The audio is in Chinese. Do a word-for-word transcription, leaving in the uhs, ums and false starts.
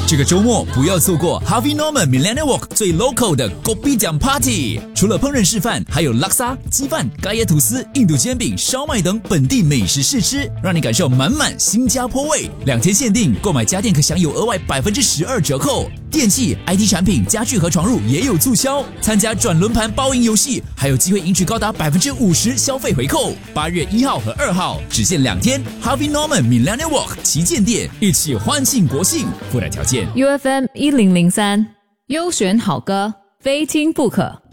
这个周末不要错过 Harvey Norman Millennium Walk 最 local 的 Kopi 酱 Party。除了烹饪示范，还有拉沙、鸡饭、咖椰吐司、印度煎饼、烧麦等本地美食试吃，让你感受满满新加坡味。两天限定，购买家电可享有额外百分之十二折扣。电器、I T 产品、家具和床褥也有促销。参加转轮盘包赢游戏，还有机会赢取高达百分之五十消费回扣。八月一号和二号只限两天 ，Harvey Norman Millennium Walk 旗舰店，一起欢庆国庆，附带条件。 U F M 一零零三，优选好歌，非听不可。